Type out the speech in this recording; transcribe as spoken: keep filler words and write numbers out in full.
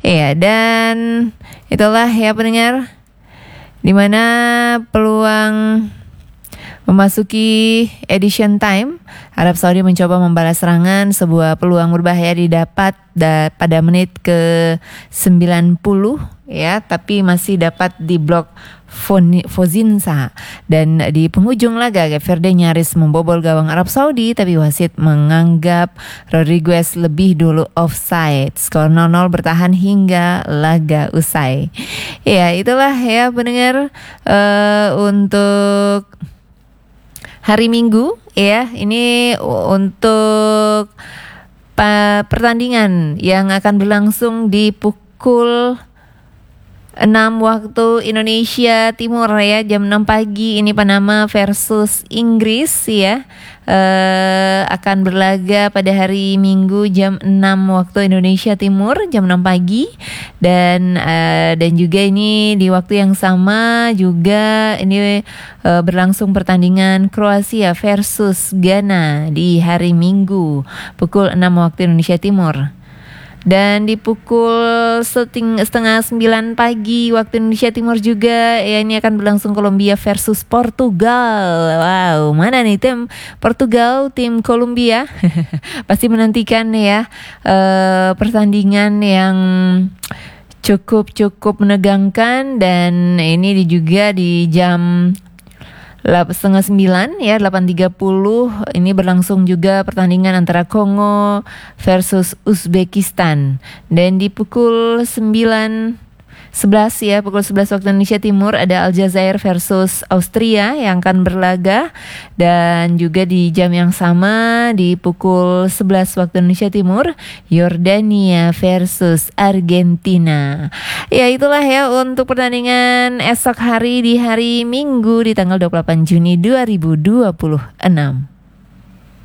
Iya, dan itulah ya pendengar, dimana peluang memasuki edition time, Arab Saudi mencoba membalas serangan. Sebuah peluang berbahaya didapat da- pada menit ke sembilan puluh ya, tapi masih dapat diblok Fozinsa. Dan di penghujung laga, Verde nyaris membobol gawang Arab Saudi, tapi wasit menganggap Rodriguez lebih dulu offside. Skor nol nol bertahan hingga laga usai. Ya, itulah ya pendengar uh, untuk hari Minggu ya. Ini untuk pa- pertandingan yang akan berlangsung di pukul enam waktu Indonesia Timur ya, jam enam pagi. Ini Panama versus Inggris ya. Uh, akan berlaga pada hari Minggu jam enam waktu Indonesia Timur, jam enam pagi. Dan uh, dan juga ini di waktu yang sama juga ini uh, berlangsung pertandingan Kroasia versus Ghana di hari Minggu pukul enam waktu Indonesia Timur. Dan di pukul seting, setengah sembilan pagi waktu Indonesia Timur juga ya, ini akan berlangsung Kolombia versus Portugal. Wow, mana nih tim Portugal, tim Kolombia? Pasti menantikan ya uh, pertandingan yang cukup-cukup menegangkan. Dan ini juga di jam setengah sembilan ya, delapan tiga puluh ini berlangsung juga pertandingan antara Kongo versus Uzbekistan. Dan di pukul sembilan sebelas ya, pukul sebelas waktu Indonesia Timur ada Aljazair versus Austria yang akan berlaga. Dan juga di jam yang sama di pukul sebelas waktu Indonesia Timur, Yordania versus Argentina. Ya, itulah ya untuk pertandingan esok hari di hari Minggu di tanggal dua puluh delapan Juni dua ribu dua puluh enam.